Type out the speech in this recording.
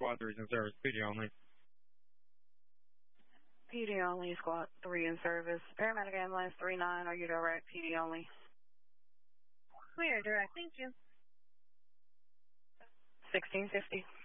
Squad 3's in service. PD only. PD only, Squad 3 in service. Paramedic Ambulance 39, are you direct? PD only. We are direct, thank you. 1650.